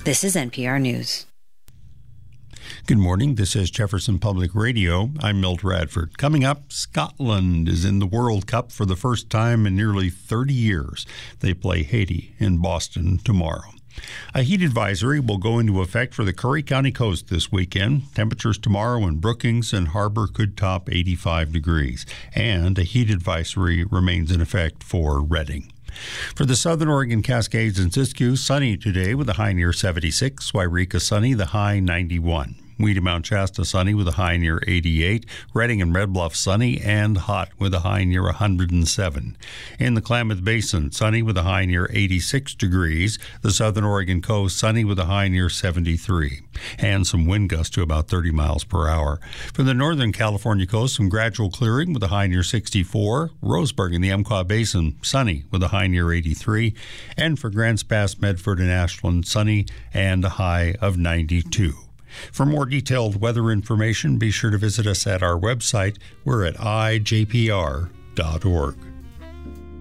This is NPR News. Good morning. This is Jefferson Public Radio. I'm Milt Radford. Coming up, Scotland is in the World Cup for the first time in nearly 30 years. They play Haiti in Boston tomorrow. A heat advisory will go into effect for the Curry County coast this weekend. Temperatures tomorrow in Brookings and Harbor could top 85 degrees. And a heat advisory remains in effect for Redding. For the Southern Oregon Cascades and Siskiyou, sunny today with a high near 76. Wairika sunny, the high 91. Weedy Mount Shasta sunny with a high near 88. Redding and Red Bluff sunny and hot with a high near 107. In the Klamath Basin, sunny with a high near 86 degrees. The Southern Oregon coast sunny with a high near 73. And some wind gusts to about 30 miles per hour. For the Northern California coast, some gradual clearing with a high near 64. Roseburg in the Umpqua Basin, sunny with a high near 83. And for Grants Pass, Medford, and Ashland, sunny and a high of 92. For more detailed weather information, be sure to visit us at our website. We're at ijpr.org.